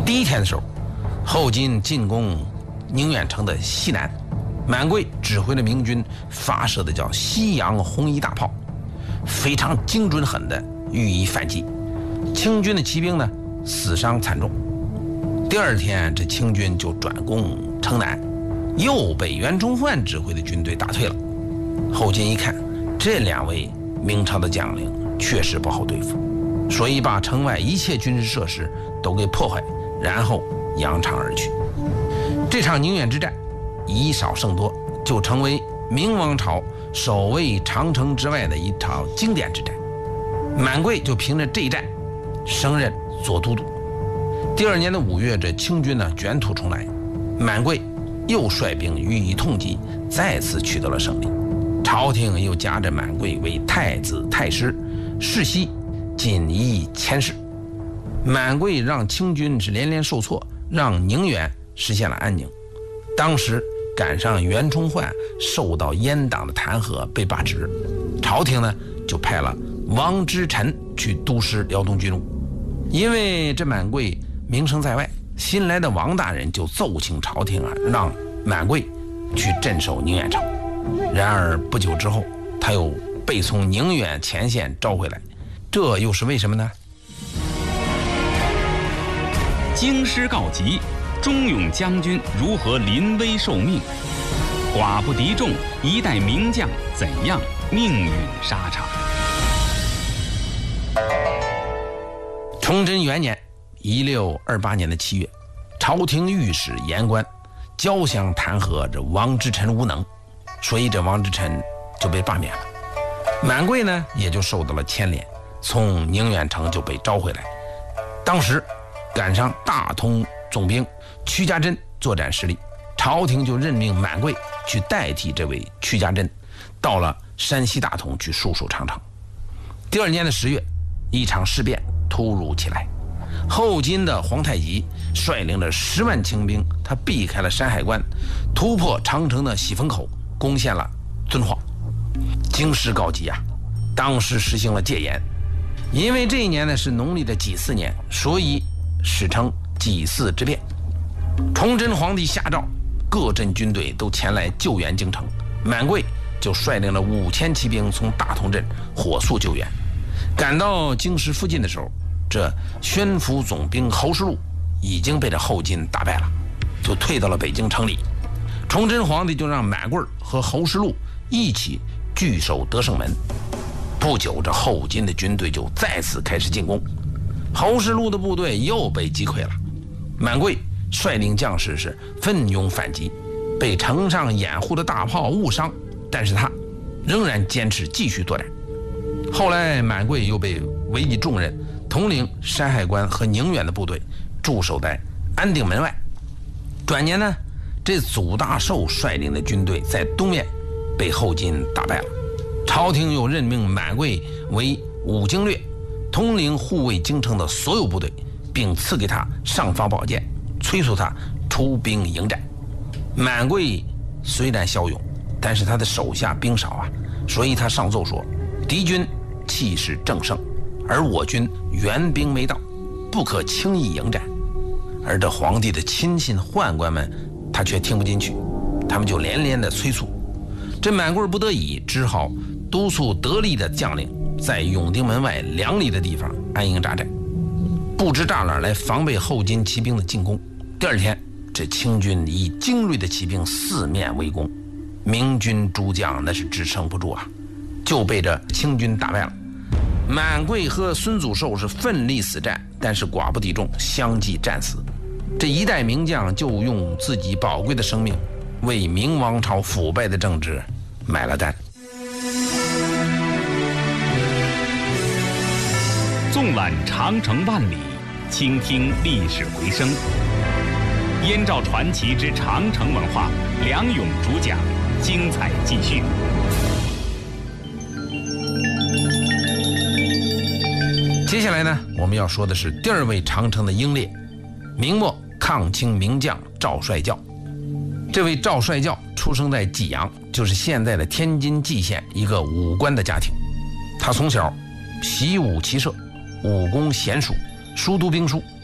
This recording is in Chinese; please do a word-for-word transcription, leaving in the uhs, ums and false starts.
第一天的时候，后金进攻宁远城的西南，满贵指挥了明军发射的叫西洋红衣大炮，非常精准狠的予以反击。清军的骑兵呢死伤惨重。第二天，这清军就转攻城南，又被袁崇焕指挥的军队打退了。后金一看，这两位明朝的将领确实不好对付，所以把城外一切军事设施都给破坏，然后扬长而去。这场宁远之战以少胜多，就成为明王朝守卫长城之外的一场经典之战。满贵就凭着这一战升任左都督。第二年的五月，这清军呢卷土重来，满贵又率兵予以痛击，再次取得了胜利。朝廷又加着满贵为太子太师，世袭锦衣千世。满贵让清军是连连受挫，让宁远实现了安宁。当时赶上袁崇焕受到阉党的弹劾被罢职，朝廷呢就派了王之臣去督师辽东军务。因为这满贵名声在外，新来的王大人就奏请朝廷啊，让满贵去镇守宁远城。然而不久之后，他又被从宁远前线召回来，这又是为什么呢？ 京师告急，忠勇将军如何临危受命？寡不敌众，一代名将怎样命运沙场？ 崇祯元年一六二八年的七月，朝廷御史言官交相弹劾这王之臣无能，所以这王之臣就被罢免了。满贵呢也就受到了牵连，从宁远城就被召回来。当时赶上大同总兵屈家珍作战失利，朝廷就任命满贵去代替这位屈家珍，到了山西大同去戍守长城。第二年的十月，一场事变突如其来，后金的皇太极率领着十万清兵，他避开了山海关，突破长城的喜峰口，攻陷了遵化。京师告急啊，当时实行了戒严。因为这一年呢是农历的己巳年，所以史称己巳之变。崇祯皇帝下诏，各镇军队都前来救援京城。满贵就率领了五千骑兵从大同镇火速救援。赶到京师附近的时候，这宣府总兵侯世禄已经被这后金打败了，就退到了北京城里。崇祯皇帝就让满贵和侯世禄一起据守德胜门。不久，这后金的军队就再次开始进攻，侯世禄的部队又被击溃了。满贵率领将士是奋勇反击，被城上掩护的大炮误伤，但是他仍然坚持继续作战。后来满贵又被委以重任，统领山海关和宁远的部队，驻守在安定门外。转年呢，这祖大寿率领的军队在东面被后金打败了。朝廷又任命满贵为武经略，统领护卫京城的所有部队，并赐给他尚方宝剑，催促他出兵迎战。满贵虽然骁勇，但是他的手下兵少啊，所以他上奏说，敌军气势正盛，而我军援兵没到，不可轻易迎战。而这皇帝的亲信宦官们他却听不进去，他们就连连的催促。这满贵不得已，只好督促得力的将领在永定门外两里的地方安营扎寨，布置栅栏来防备后金骑兵的进攻。第二天，这清军以精锐的骑兵四面围攻，明军诸将那是支撑不住啊，就被这清军打败了。满贵和孙祖寿是奋力死战，但是寡不敌众，相继战死。这一代名将就用自己宝贵的生命为明王朝腐败的政治买了单。 纵览长城万里，倾听历史回声。燕赵传奇之长城文化，梁勇主讲，精彩继续。 接下来呢，我们要说的是第二位长城的英烈，明末抗清名将赵帅教。这位赵帅教出生在济阳，就是现在的天津蓟县一个武官的家庭。他从小习武骑射，武功娴熟，熟读兵书，